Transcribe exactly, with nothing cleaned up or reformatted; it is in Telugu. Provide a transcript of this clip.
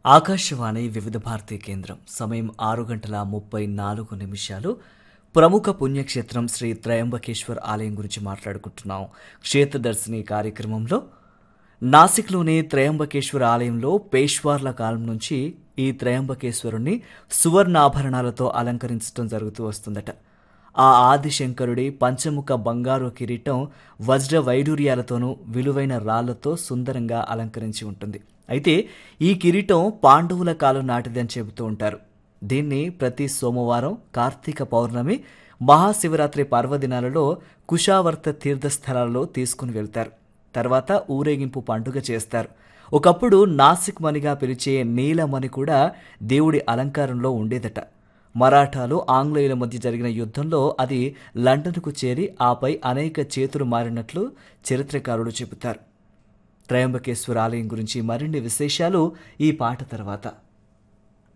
ఆకాశవాణి వివిధ భారతీ కేంద్రం సమయం ఆరు గంటల ముప్పై నాలుగు నిమిషాలు. ప్రముఖ పుణ్యక్షేత్రం శ్రీ త్రయంబకేశ్వర్ ఆలయం గురించి మాట్లాడుకుంటున్నాం. క్షేత్రదర్శిని కార్యక్రమంలో నాసిక్లోని త్రయంబకేశ్వర ఆలయంలో పేష్వార్ల కాలం నుంచి ఈ త్రయంబకేశ్వరుణ్ణి సువర్ణాభరణాలతో అలంకరించడం జరుగుతూ వస్తుందట. ఆ ఆదిశంకరుడి పంచముఖ బంగారు కిరీటం వజ్ర వైడూర్యాలతోనూ విలువైన రాళ్లతో సుందరంగా అలంకరించి ఉంటుంది. అయితే ఈ కిరీటం పాండవుల కాలం నాటిదని చెబుతూ ఉంటారు. దీన్ని ప్రతి సోమవారం, కార్తీక పౌర్ణమి, మహాశివరాత్రి పర్వదినాలలో కుషావర్త తీర్థస్థలాలలో తీసుకుని వెళ్తారు. తర్వాత ఊరేగింపు పండుగ చేస్తారు. ఒకప్పుడు నాసిక్ మణిగా పిలిచే నీలమణి కూడా దేవుడి అలంకారంలో ఉండేదట. మరాఠాలు ఆంగ్లేయుల మధ్య జరిగిన యుద్ధంలో అది లండన్కు చేరి ఆపై అనేక చేతులు మారినట్లు చరిత్రకారులు చెబుతారు. త్రయంబకేశ్వర ఆలయం గురించి మరిన్ని విశేషాలు ఈ పాట తర్వాత.